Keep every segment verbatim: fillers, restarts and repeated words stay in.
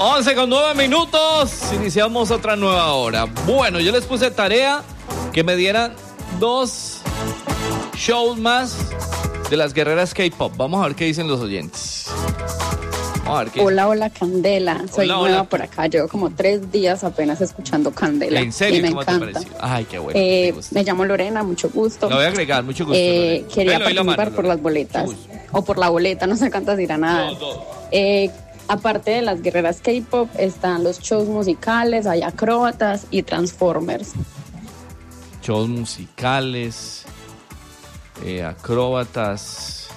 once con nueve minutos, iniciamos otra nueva hora. Bueno, yo les puse tarea que me dieran dos shows más de las guerreras K-pop. Vamos a ver qué dicen los oyentes. Vamos a ver qué Hola, dicen. Hola, Candela. Soy hola, nueva hola. por acá. Llevo como tres días apenas escuchando Candela. ¿En serio? Y me ¿Cómo encanta. te pareció? Ay, qué bueno. Eh, me llamo Lorena, mucho gusto. La voy a agregar, mucho gusto. Eh, quería Velo, ahí la participar mano, por las boletas. O por la boleta, no sé cuántas dirán nada. No, no. Eh, aparte de las guerreras K-pop, están los shows musicales, hay acróbatas y Transformers. Shows musicales, eh, acróbatas,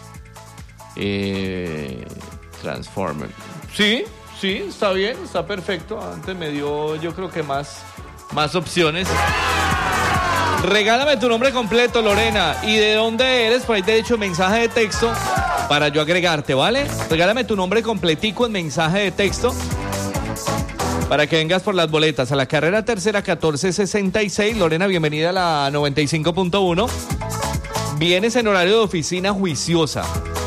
eh, Transformers. Sí, sí, está bien, está perfecto. Antes me dio, yo creo que más, más opciones. Regálame tu nombre completo, Lorena, y de dónde eres. Por ahí te he hecho mensaje de texto para yo agregarte, ¿vale? Regálame tu nombre completico en mensaje de texto para que vengas por las boletas a la carrera tercera catorce sesenta y seis. Lorena, bienvenida a la noventa y cinco punto uno. Vienes en horario de oficina juiciosa,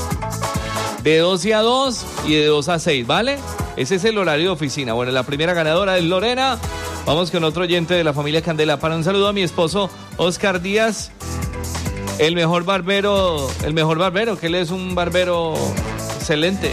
de doce a dos y de dos a seis, ¿vale? Ese es el horario de oficina. Bueno, la primera ganadora es Lorena. Vamos con otro oyente de la familia Candela. Para un saludo a mi esposo Oscar Díaz, el mejor barbero, el mejor barbero, que él es un barbero excelente.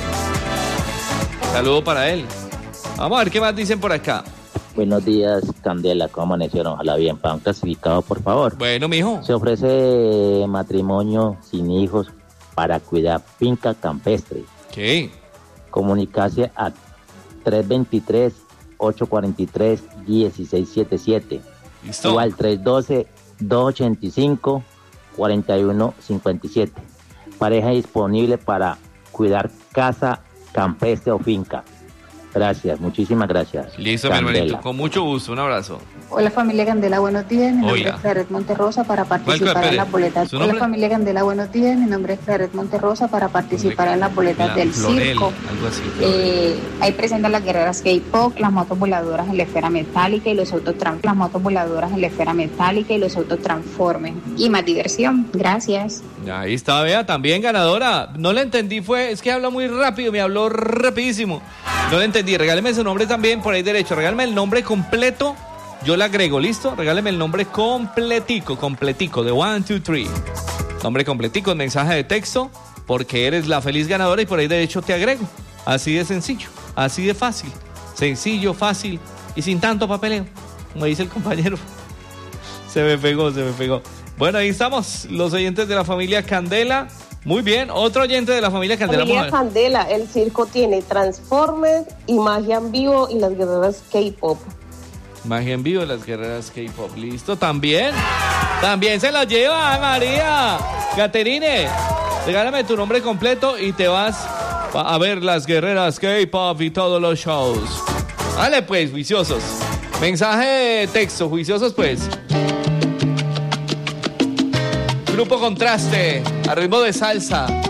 Saludo para él. Vamos a ver qué más dicen por acá. Buenos días, Candela, ¿cómo amanecieron? Ojalá bien, para un clasificado, por favor. Bueno, mijo. Se ofrece matrimonio sin hijos para cuidar finca campestre. ¿Qué? Comunicarse a tres dos tres, ocho cuatro tres, uno seis siete siete. ¿Listo? O al tres uno dos, dos ocho cinco, cuatro uno cinco siete. Pareja disponible para cuidar casa campestre o finca. Gracias, muchísimas gracias. Listo, mi hermanito, con mucho gusto, un abrazo. Hola familia Candela, buenos días, mi nombre Hola. es Claret Monterrosa para participar en las boletas. Hola familia Candela, buenos días, mi nombre es Claret Monterrosa para participar en las boletas La, del Florel, circo. Algo así, Eh, ahí presentan las guerreras K-pop, las motos voladoras en la esfera metálica y los autos tran- las motos voladoras en la esfera metálica y los autos transformen. Y más diversión, gracias. Ahí está, vea, también ganadora. No le entendí, fue, es que habla muy rápido, me habló rapidísimo. No le entendí, regáleme su nombre también por ahí derecho, regáleme el nombre completo, yo le agrego, ¿listo? Regáleme el nombre completico, completico, de one, two, three. Nombre completico, mensaje de texto, porque eres la feliz ganadora y por ahí derecho te agrego. Así de sencillo, así de fácil, sencillo, fácil y sin tanto papeleo, como dice el compañero. Se me pegó, se me pegó. Bueno, ahí estamos, los oyentes de la familia Candela. Muy bien, otro oyente de la familia Candela. Familia Candela, el circo tiene Transformers y Magia en Vivo y las guerreras K-pop. Magia en Vivo, las guerreras K-pop. Listo, también. También se lo lleva, María. Caterine, regálame tu nombre completo y te vas a ver las guerreras K-pop y todos los shows. Vale, pues, juiciosos. Mensaje de texto, juiciosos, pues. Grupo Contraste, a ritmo de salsa.